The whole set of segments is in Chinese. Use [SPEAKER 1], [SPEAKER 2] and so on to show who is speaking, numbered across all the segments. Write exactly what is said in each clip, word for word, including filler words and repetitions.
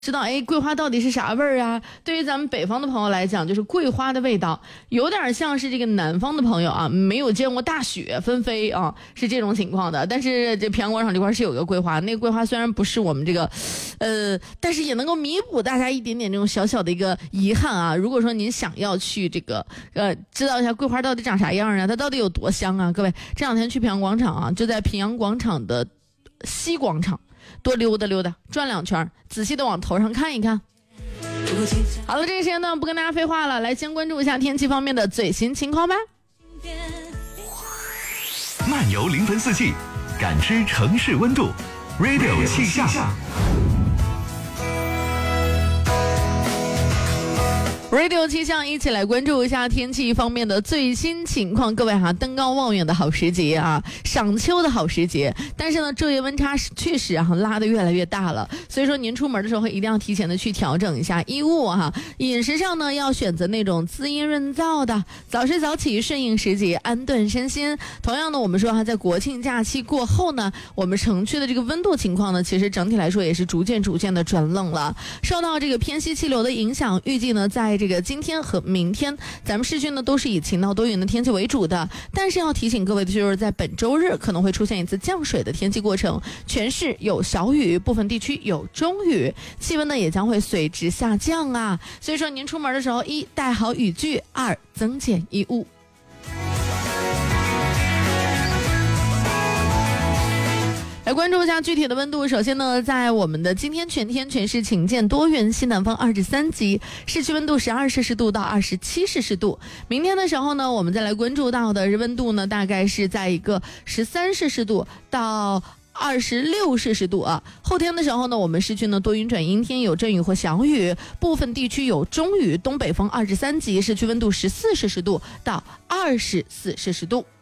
[SPEAKER 1] 知道哎，桂花到底是啥味儿啊？对于咱们北方的朋友来讲，就是桂花的味道有点像是这个南方的朋友啊，没有见过大雪纷飞啊，是这种情况的。但是这平阳广场这块是有个桂花，那个桂花虽然不是我们这个，呃，但是也能够弥补大家一点点这种小小的一个遗憾啊。如果说您想要去这个呃，知道一下桂花到底长啥样啊，它到底有多香啊？各位，这两天去平阳广场啊，就在平阳广场的西广场。多溜达溜达，转两圈，仔细的往头上看一看。好了，这个时间呢，不跟大家废话了，来先关注一下天气方面的最新情况吧。
[SPEAKER 2] 漫游零分四季，感知城市温度 ，Radio 气象。
[SPEAKER 1] Radio 气象，一起来关注一下天气方面的最新情况。各位哈、啊，登高望远的好时节啊，赏秋的好时节。但是呢，昼夜温差确实啊拉得越来越大了，所以说您出门的时候一定要提前的去调整一下衣物哈、啊。饮食上呢，要选择那种滋阴润燥的，早睡早起，顺应时节，安顿身心。同样呢，我们说哈、啊，在国庆假期过后呢，我们城区的这个温度情况呢，其实整体来说也是逐渐逐渐的转冷了。受到这个偏西气流的影响，预计呢在这个今天和明天，咱们市区呢都是以晴到多云的天气为主的，但是要提醒各位的就是在本周日可能会出现一次降水的天气过程，全市有小雨，部分地区有中雨，气温呢也将会随之下降啊。所以说您出门的时候，一带好雨具，二增减衣物。来关注一下具体的温度。首先呢，在我们的今天全天全市晴见多云，西南风二至三级，市区温度十二摄氏度到二十七摄氏度。明天的时候呢，我们再来关注到的温度呢，大概是在一个十三摄氏度到二十六摄氏度啊。后天的时候呢，我们市区呢多云转阴天，有阵雨或小雨，部分地区有中雨，东北风二至三级，市区温度十四摄氏度到二十四摄氏度。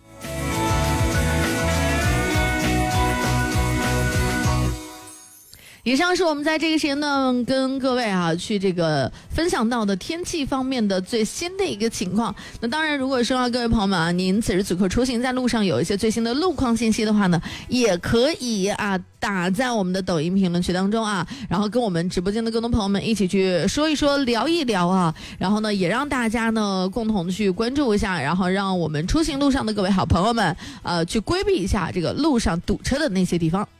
[SPEAKER 1] 以上是我们在这个时间呢跟各位啊去这个分享到的天气方面的最新的一个情况。那当然，如果说啊各位朋友们啊，您此时此刻出行在路上有一些最新的路况信息的话呢，也可以啊打在我们的抖音评论区当中啊，然后跟我们直播间的更多朋友们一起去说一说、聊一聊啊，然后呢也让大家呢共同的去关注一下，然后让我们出行路上的各位好朋友们呃去规避一下这个路上堵车的那些地方。